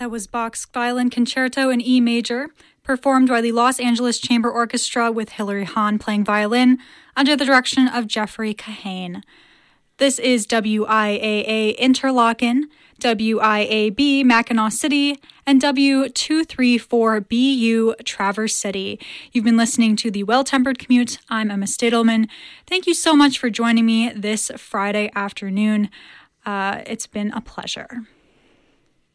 That was Bach's Violin Concerto in E major, performed by the Los Angeles Chamber Orchestra with Hilary Hahn playing violin under the direction of Jeffrey Kahane. This is WIAA Interlochen, WIAB Mackinac City, and W234BU Traverse City. You've been listening to The Well-Tempered Commute. I'm Emma Stadelman. Thank you so much for joining me this Friday afternoon. It's been a pleasure.